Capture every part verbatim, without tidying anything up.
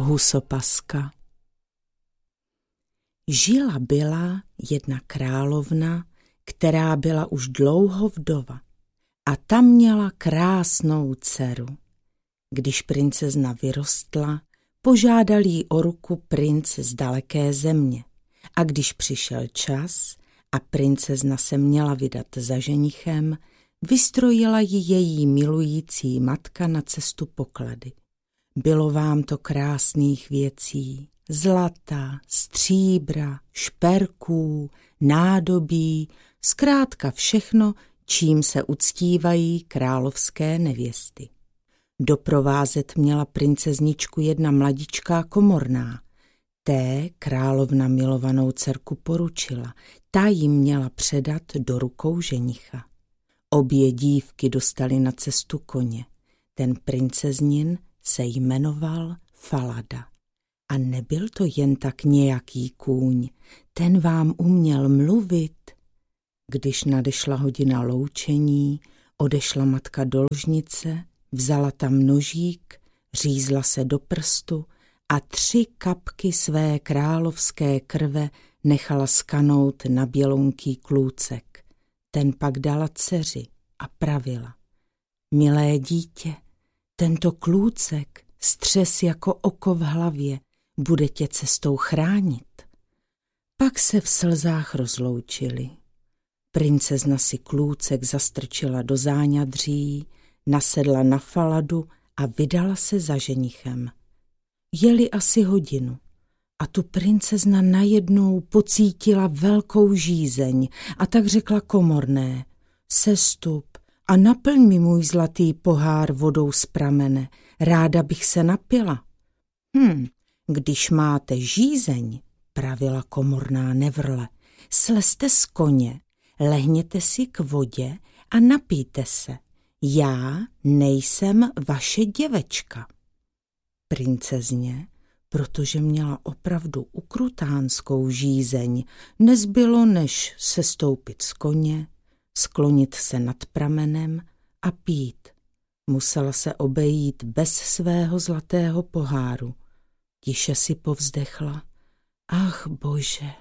Husopaska. Žila byla jedna královna, která byla už dlouho vdova, a ta měla krásnou dceru. Když princezna vyrostla, požádal jí o ruku princ z daleké země, a když přišel čas a princezna se měla vydat za ženichem, vystrojila ji její milující matka na cestu poklady. Bylo vám to krásných věcí, zlata, stříbra, šperků, nádobí, zkrátka všechno, čím se uctívají královské nevěsty. Doprovázet měla princezničku jedna mladičká komorná. Té královna milovanou dcerku poručila, ta jí měla předat do rukou ženicha. Obě dívky dostaly na cestu koně. Ten princeznin se jmenoval Falada. A nebyl to jen tak nějaký kůň, ten vám uměl mluvit. Když nadešla hodina loučení, odešla matka do ložnice, vzala tam nožík, řízla se do prstu a tři kapky své královské krve nechala skanout na bělonký klůcek. Ten pak dala dceři a pravila: milé dítě, tento klůcek střes jako oko v hlavě, bude tě cestou chránit. Pak se v slzách rozloučili. Princezna si klůcek zastrčila do záňadří, nasedla na Faladu a vydala se za ženichem. Jeli asi hodinu a tu princezna najednou pocítila velkou žízeň a tak řekla komorné: sestup a naplň mi můj zlatý pohár vodou z pramene, ráda bych se napila. Hm, když máte žízeň, pravila komorná nevrle, slezte z koně, lehněte si k vodě a napijte se. Já nejsem vaše děvečka. Princezně, protože měla opravdu ukrutánskou žízeň, nezbylo než sestoupit z koně, sklonit se nad pramenem a pít. Musela se obejít bez svého zlatého poháru. Tiše si povzdechla: ach bože,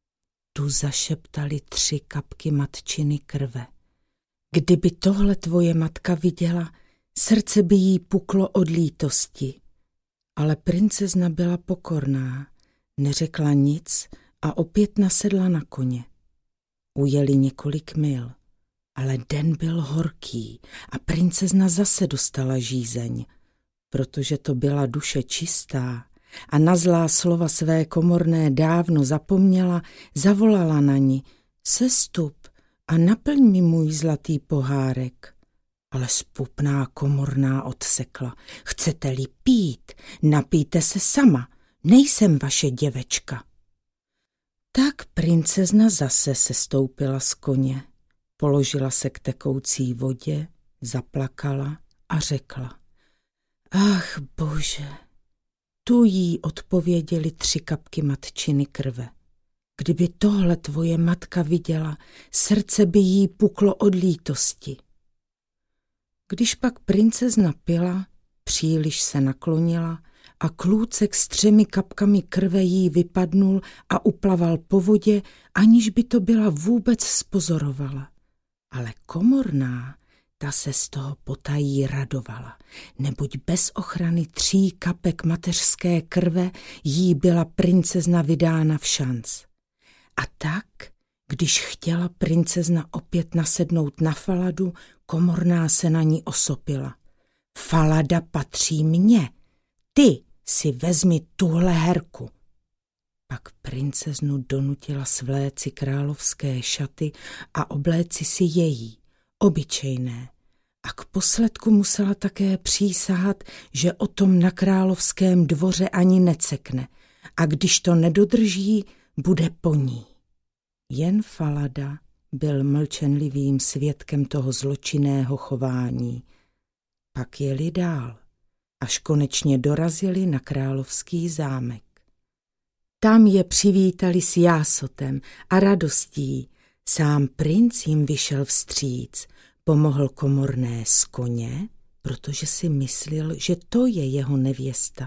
tu zašeptali tři kapky matčiny krve. Kdyby tohle tvoje matka viděla, srdce by jí puklo od lítosti. Ale princezna byla pokorná, neřekla nic a opět nasedla na koně. Ujeli několik mil, ale den byl horký a princezna zase dostala žízeň. Protože to byla duše čistá a na zlá slova své komorné dávno zapomněla, zavolala na ní: sestup a naplň mi můj zlatý pohárek. Ale spupná komorná odsekla: chcete-li pít, napijte se sama, nejsem vaše děvečka. Tak princezna zase sestoupila z koně, položila se k tekoucí vodě, zaplakala a řekla: ach bože, tu jí odpověděli tři kapky matčiny krve. Kdyby tohle tvoje matka viděla, srdce by jí puklo od lítosti. Když pak princezna pila, příliš se naklonila a klůcek s třemi kapkami krve jí vypadnul a uplaval po vodě, aniž by to byla vůbec spozorovala. Ale komorná, ta se z toho potají radovala, neboť bez ochrany tří kapek mateřské krve jí byla princezna vydána v šanc. A tak, když chtěla princezna opět nasednout na Faladu, komorná se na ní osopila: Falada patří mně, ty si vezmi tuhle herku. Pak princeznu donutila svléci královské šaty a obléci si její, obyčejné. A k posledku musela také přísahat, že o tom na královském dvoře ani necekne a když to nedodrží, bude po ní. Jen Falada byl mlčenlivým svědkem toho zločinného chování. Pak jeli dál, až konečně dorazili na královský zámek. Tam je přivítali s jásotem a radostí. Sám princ jim vyšel vstříc, pomohl komorné z koně, protože si myslel, že to je jeho nevěsta,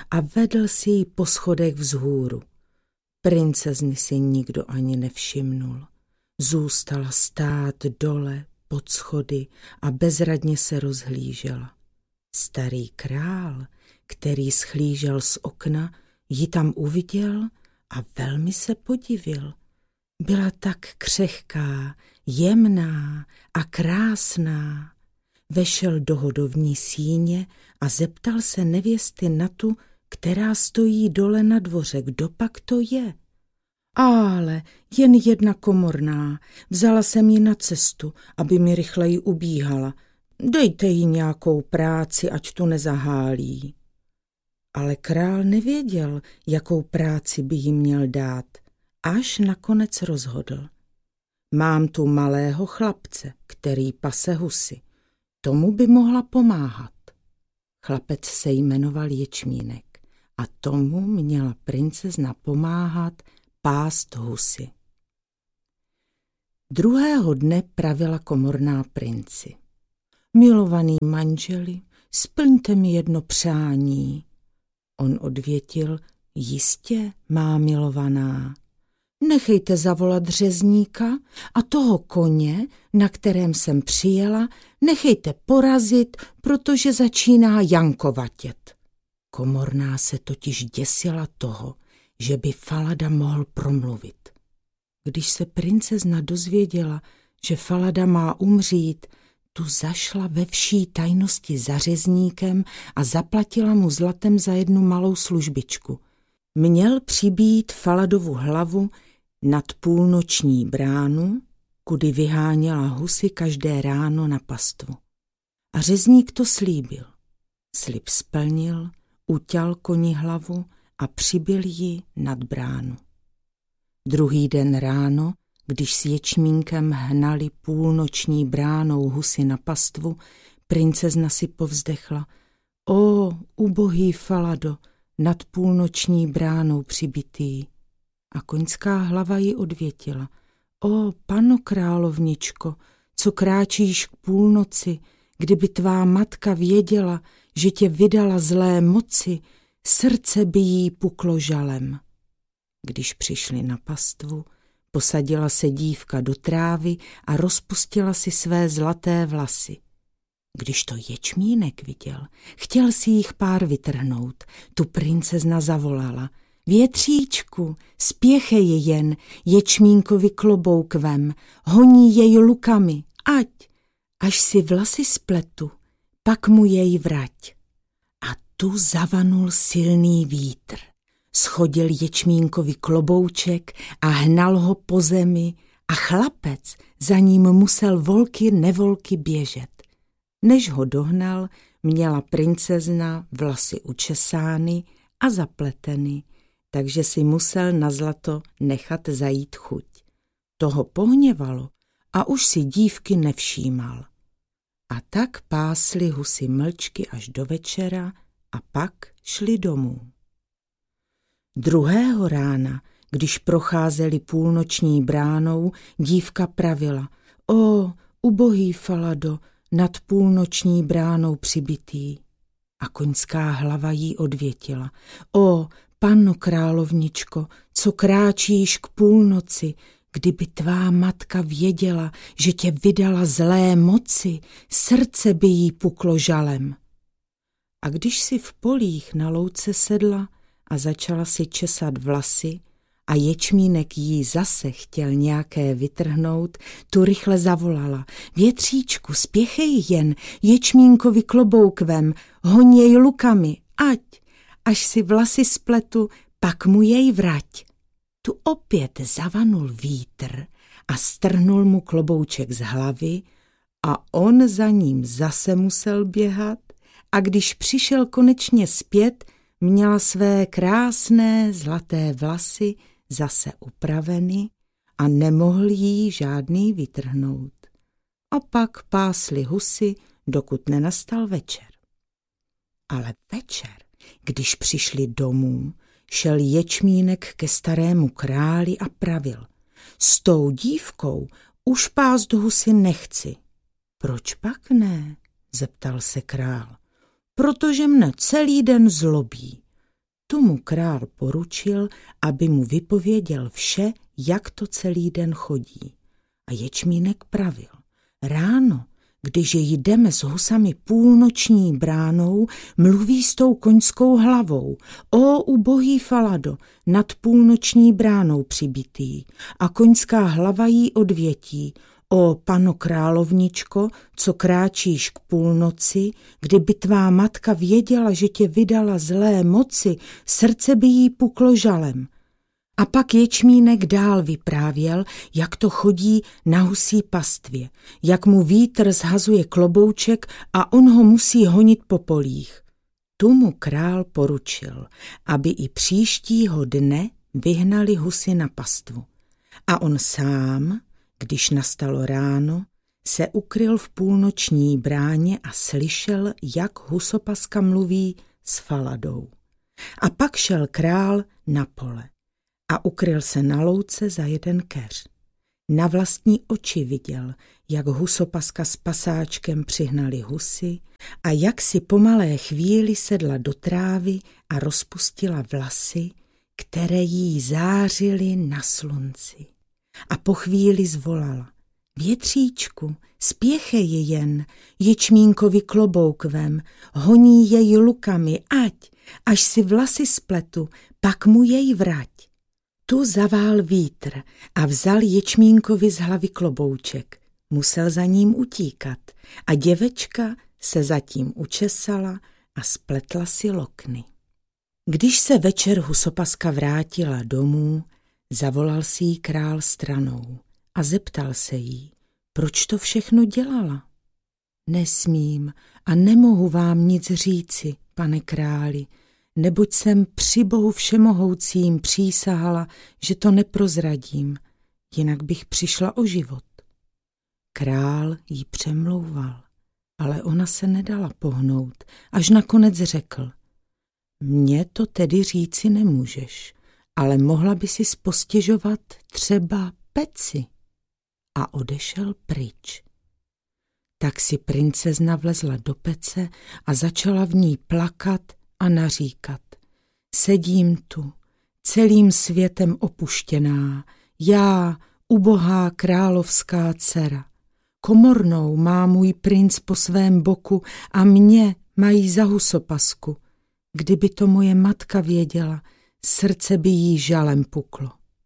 a vedl si ji po schodech vzhůru. Princezny si nikdo ani nevšimnul. Zůstala stát dole pod schody a bezradně se rozhlížela. Starý král, který schlížel z okna, ji tam uviděl a velmi se podivil. Byla tak křehká, jemná a krásná. Vešel do hodovní síně a zeptal se nevěsty na tu, která stojí dole na dvoře, kdo pak to je. Ale jen jedna komorná, vzala jsem ji na cestu, aby mi rychleji ubíhala. Dejte jí nějakou práci, ať tu nezahálí. Ale král nevěděl, jakou práci by jí měl dát, až nakonec rozhodl. Mám tu malého chlapce, který pase husy. Tomu by mohla pomáhat. Chlapec se jmenoval Ječmínek a tomu měla princezna pomáhat pást husy. Druhého dne pravila komorná princi. Milovaný manželi, splňte mi jedno přání. On odvětil, jistě, má milovaná. Nechejte zavolat řezníka a toho koně, na kterém jsem přijela, nechejte porazit, protože začíná jankovatět. Komorná se totiž děsila toho, že by Falada mohl promluvit. Když se princezna dozvěděla, že Falada má umřít, tu zašla ve vší tajnosti za řezníkem a zaplatila mu zlatem za jednu malou službičku. Měl přibít Faladovu hlavu nad půlnoční bránu, kudy vyháněla husy každé ráno na pastvu. A řezník to slíbil. Slib splnil, uťal koni hlavu a přibyl ji nad bránu. Druhý den ráno, když s Ječmínkem hnali půlnoční bránou husy na pastvu, princezna si povzdechla. O, ubohý Falado, nad půlnoční bránou přibitý. A koňská hlava ji odvětila. O, pano královničko, co kráčíš k půlnoci, kdyby tvá matka věděla, že tě vydala zlé moci, srdce by jí puklo žalem. Když přišli na pastvu, posadila se dívka do trávy a rozpustila si své zlaté vlasy. Když to Ječmínek viděl, chtěl si jich pár vytrhnout. Tu princezna zavolala. Větříčku, spěchej jen, Ječmínkovi klobouk vem, honí jej lukami, ať, až si vlasy spletu, pak mu jej vrať. A tu zavanul silný vítr. Schodil Ječmínkovi klobouček a hnal ho po zemi a chlapec za ním musel volky nevolky běžet. Než ho dohnal, měla princezna vlasy učesány a zapleteny, takže si musel na zlato nechat zajít chuť. To ho pohněvalo a už si dívky nevšímal. A tak pásli husy mlčky až do večera a pak šli domů. Druhého rána, když procházeli půlnoční bránou, dívka pravila. O, ubohý Falado, nad půlnoční bránou přibitý. A koňská hlava jí odvětila. O, panno královničko, co kráčíš k půlnoci, kdyby tvá matka věděla, že tě vydala zlé moci, srdce by jí puklo žalem. A když si v polích na louce sedla a začala si česat vlasy a Ječmínek jí zase chtěl nějaké vytrhnout, tu rychle zavolala. Větříčku, spěchej jen, Ječmínkovi klobouk vem, hoň jej lukami, ať, až si vlasy spletu, pak mu jej vrať. Tu opět zavanul vítr a strhnul mu klobouček z hlavy a on za ním zase musel běhat a když přišel konečně zpět, měla své krásné zlaté vlasy zase upraveny a nemohl jí žádný vytrhnout. A pak pásli husy, dokud nenastal večer. Ale večer, když přišli domů, šel Ječmínek ke starému králi a pravil. S tou dívkou už pást husy nechci. Proč pak ne? Zeptal se král. Protože mne celý den zlobí. Tu mu král poručil, aby mu vypověděl vše, jak to celý den chodí. A Ječmínek pravil: ráno, když jdeme s husami půlnoční bránou, mluví s tou koňskou hlavou: o ubohý Falado, nad půlnoční bránou přibitý. A koňská hlava jí odvětí: o pano královničko, co kráčíš k půlnoci, kdyby tvá matka věděla, že tě vydala zlé moci, srdce by jí puklo žalem. A pak Ječmínek dál vyprávěl, jak to chodí na husí pastvě, jak mu vítr zhazuje klobouček a on ho musí honit po polích. Tu mu král poručil, aby i příštího dne vyhnali husy na pastvu. A on sám, když nastalo ráno, se ukryl v půlnoční bráně a slyšel, jak husopaska mluví s Faladou. A pak šel král na pole a ukryl se na louce za jeden keř. Na vlastní oči viděl, jak husopaska s pasáčkem přihnali husy a jak si po malé chvíli sedla do trávy a rozpustila vlasy, které jí zářily na slunci. A po chvíli zvolala: větříčku, spěchej jen, Ječmínkovi klobouk vem, honí jej lukami, ať, až si vlasy spletu, pak mu jej vrať. Tu zavál vítr a vzal Ječmínkovi z hlavy klobouček. Musel za ním utíkat a děvečka se zatím učesala a spletla si lokny. Když se večer husopaska vrátila domů, zavolal si jí král stranou a zeptal se jí, proč to všechno dělala. Nesmím a nemohu vám nic říci, pane králi, neboť jsem při Bohu všemohoucím přísahala, že to neprozradím, jinak bych přišla o život. Král jí přemlouval, ale ona se nedala pohnout, až nakonec řekl: mně to tedy říci nemůžeš, ale mohla by si postěžovat třeba peci. A odešel pryč. Tak si princezna vlezla do pece a začala v ní plakat a naříkat: sedím tu, celým světem opuštěná, já, ubohá královská dcera. Komornou má můj princ po svém boku a mě mají za husopasku. Kdyby to moje matka věděla, srdce by jí žalem puklo.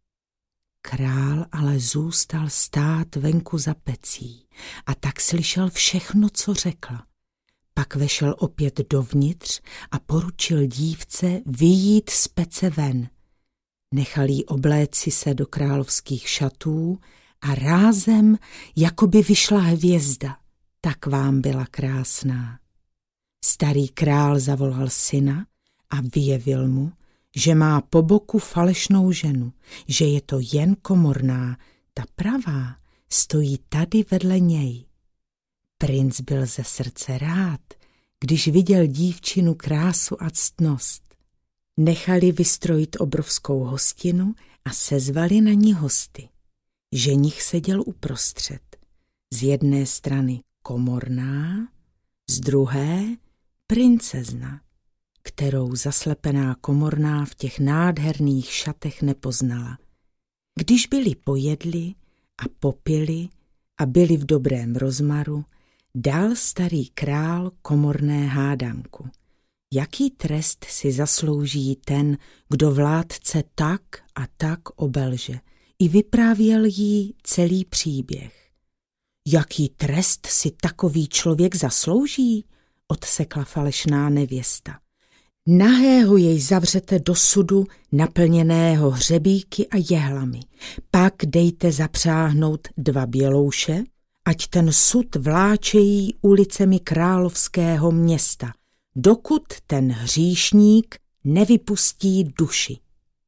Král ale zůstal stát venku za pecí a tak slyšel všechno, co řekla. Pak vešel opět dovnitř a poručil dívce vyjít z pece ven. Nechal jí obléci se do královských šatů a rázem, jako by vyšla hvězda, tak vám byla krásná. Starý král zavolal syna a vyjevil mu, že má po boku falešnou ženu, že je to jen komorná, ta pravá stojí tady vedle něj. Princ byl ze srdce rád, když viděl dívčinu krásu a ctnost. Nechali vystrojit obrovskou hostinu a sezvali na ní hosty. Ženich seděl uprostřed. Z jedné strany komorná, z druhé princezna, kterou zaslepená komorná v těch nádherných šatech nepoznala. Když byli pojedli a popili a byli v dobrém rozmaru, dal starý král komorné hádanku. Jaký trest si zaslouží ten, kdo vládce tak a tak obelže? I vyprávěl jí celý příběh. Jaký trest si takový člověk zaslouží? Odsekla falešná nevěsta. Nahého jej zavřete do sudu naplněného hřebíky a jehlami. Pak dejte zapřáhnout dva bělouše, ať ten sud vláčejí ulicemi královského města, dokud ten hříšník nevypustí duši.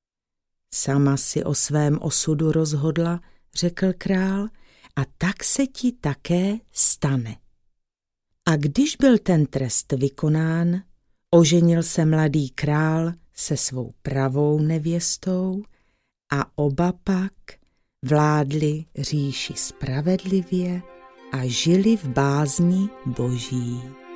Sama si o svém osudu rozhodla, řekl král, a tak se ti také stane. A když byl ten trest vykonán, oženil se mladý král se svou pravou nevěstou a oba pak vládli říši spravedlivě a žili v bázni Boží.